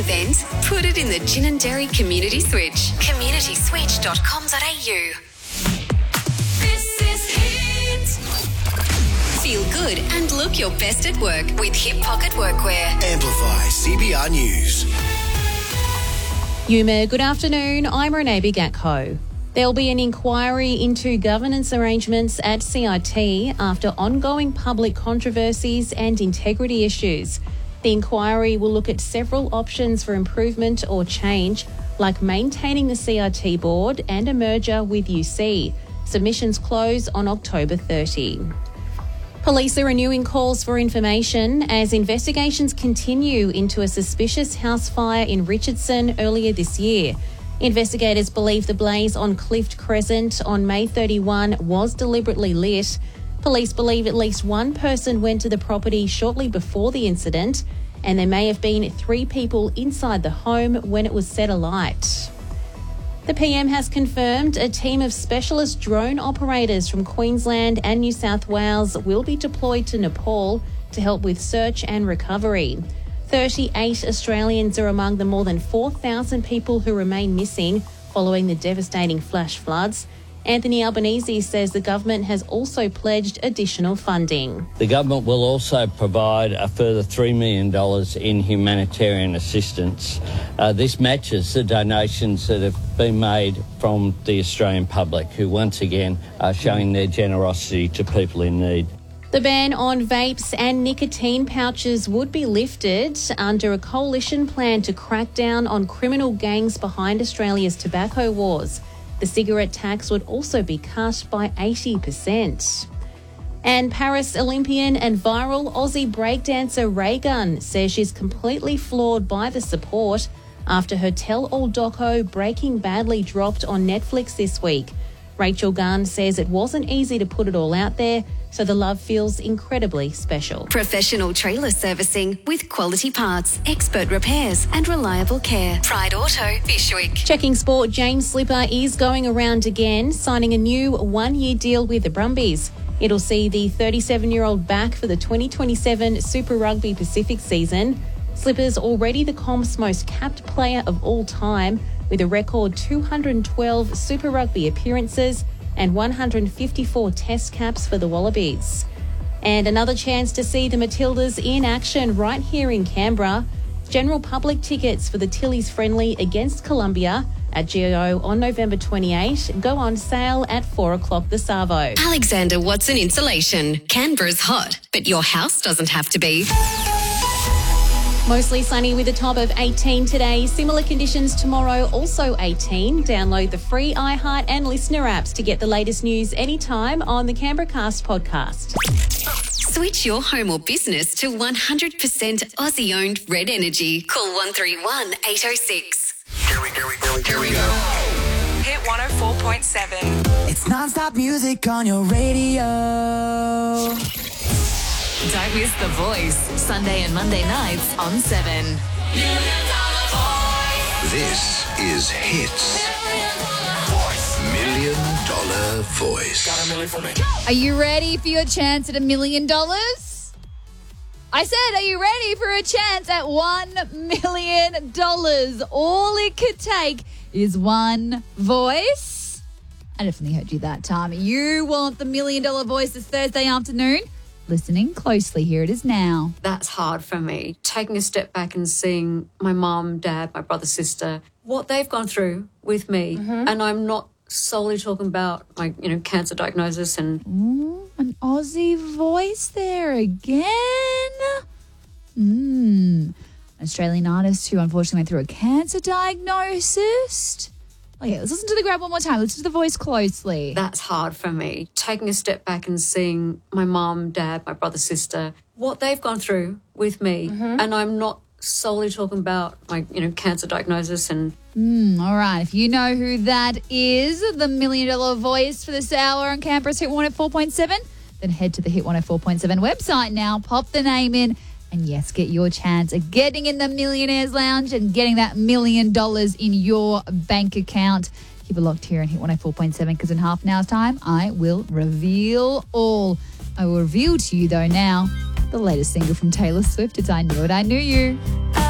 event? Put it in the Gin and Dairy Community Switch. communityswitch.com.au. This is Hit. Feel good and look your best at work with Hip Pocket Workwear. Amplify CBR News. Yuma, good afternoon. I'm Renee Bigatko. There'll be an inquiry into governance arrangements at CIT after ongoing public controversies and integrity issues. The inquiry will look at several options for improvement or change, like maintaining the CIT board and a merger with UC. Submissions close on October 30. Police are renewing calls for information as investigations continue into a suspicious house fire in Richardson earlier this year. Investigators believe the blaze on Clift Crescent on May 31 was deliberately lit. Police believe at least one person went to the property shortly before the incident, and there may have been 3 people inside the home when it was set alight. The PM has confirmed a team of specialist drone operators from Queensland and New South Wales will be deployed to Nepal to help with search and recovery. 38 Australians are among the more than 4,000 people who remain missing following the devastating flash floods. Anthony Albanese says the government has also pledged additional funding. The government will also provide a further $3 million in humanitarian assistance. This matches the donations that have been made from the Australian public, who once again are showing their generosity to people in need. The ban on vapes and nicotine pouches would be lifted under a coalition plan to crack down on criminal gangs behind Australia's tobacco wars. The cigarette tax would also be cut by 80%. And Paris Olympian and viral Aussie breakdancer Ray Gunn says she's completely floored by the support after her tell-all doco Breaking Badly dropped on Netflix this week. Rachel Gunn says it wasn't easy to put it all out there, so the love feels incredibly special. Professional trailer servicing with quality parts, expert repairs and reliable care. Pride Auto, Fishwick. Checking sport, James Slipper is going around again, signing a new 1-year deal with the Brumbies. It'll see the 37-year-old back for the 2027 Super Rugby Pacific season. Slipper's already the comp's most capped player of all time, with a record 212 Super Rugby appearances and 154 test caps for the Wallabies. And another chance to see the Matildas in action right here in Canberra. General public tickets for the Tillies friendly against Colombia at GIO on November 28 go on sale at 4 o'clock the Savo. Alexander Watson Insulation. Canberra's hot, but your house doesn't have to be. Mostly sunny with a top of 18 today. Similar conditions tomorrow, also 18. Download the free iHeart and Listener apps to get the latest news anytime on the Canberra Cast podcast. Switch your home or business to 100% Aussie-owned Red Energy. Call 131 806. Here we go. Hit 104.7. It's non-stop music on your radio. Don't miss The Voice, Sunday and Monday nights on 7. This is Hits. $1 million Voice. Are you ready for your chance at $1 million? I said, are you ready for a chance at $1 million? All it could take is one voice. I definitely heard you that time. You want the $1 million voice this Thursday afternoon? Listening closely, here it is now. That's hard for me. Taking a step back and seeing my mum, dad, my brother, sister, what they've gone through with me. And I'm not solely talking about my, cancer diagnosis and... Ooh, an Aussie voice there again. An Australian artist who unfortunately went through a cancer diagnosis. Okay, let's listen to the grab one more time. Listen to the voice closely. That's hard for me. Taking a step back and seeing my mum, dad, my brother, sister, what they've gone through with me. And I'm not solely talking about my, cancer diagnosis and... All right. If you know who that is, the $1 million voice for this hour on Canberra's Hit 104.7, then head to the Hit 104.7 website now, pop the name in, and yes, get your chance at getting in the Millionaires Lounge and getting that $1 million in your bank account. Keep it locked here on Hit 104.7 because in half an hour's time, I will reveal all. I will reveal to you, though, now the latest single from Taylor Swift. It's I Knew It, I Knew You.